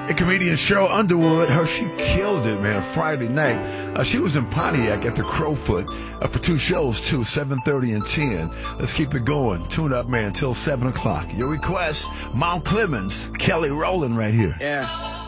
And comedian Cheryl Underwood, she killed it, man, Friday night. She was in Pontiac at the Crowfoot for 2 shows, too, 7:30 and 10. Let's keep it going. Tune up, man, until 7 o'clock. Your request, Mount Clemens, Kelly Rowland right here. Yeah.